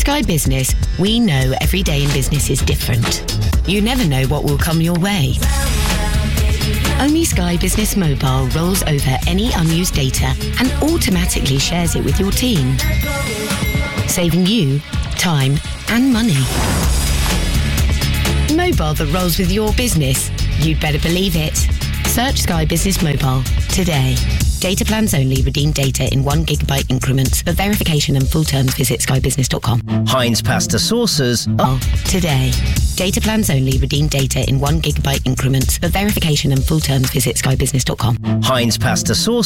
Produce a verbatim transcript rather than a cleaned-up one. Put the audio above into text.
Sky Business, we know every day in business is different. You never know what will come your way. Only Sky Business Mobile rolls over any unused data and automatically shares it with your team, saving you time and money. Mobile that rolls with your business. You'd better believe it. Search Sky Business Mobile today. Data plans only. Redeem data in one gigabyte increments. For verification and full terms, visit sky business dot com. Heinz pasta sauces. Oh, today. Data plans only. Redeem data in one gigabyte increments. For verification and full terms, visit sky business dot com. Heinz pasta sauce.